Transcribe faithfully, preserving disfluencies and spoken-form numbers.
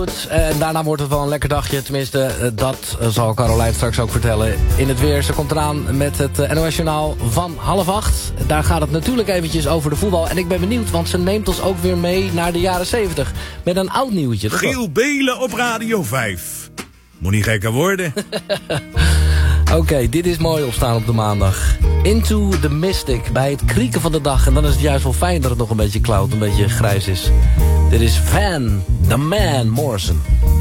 En daarna wordt het wel een lekker dagje. Tenminste, dat zal Caroline straks ook vertellen in het weer. Ze komt eraan met het N O S-journaal van half acht. Daar gaat het natuurlijk eventjes over de voetbal. En ik ben benieuwd, want ze neemt ons ook weer mee naar de jaren zeventig. Met een oud nieuwtje. Giel Belen op Radio vijf. Moet niet gekker worden. Oké, okay, dit is mooi opstaan op de maandag. Into the Mystic, bij het krieken van de dag. En dan is het juist wel fijn dat het nog een beetje cloud, een beetje grijs is. Dit is Van the Man Morrison.